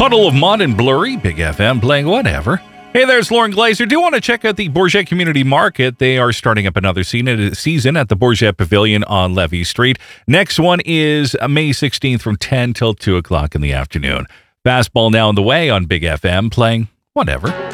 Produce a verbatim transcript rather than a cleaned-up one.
Puddle of Mud and Blurry, Big F M playing whatever. Hey, there's Lauren Glazer. Do you want to check out the Bourget Community Market? They are starting up another season at the Bourget Pavilion on Levy Street. Next one is May sixteenth from ten till two o'clock in the afternoon. Fastball now on the way on Big F M playing whatever.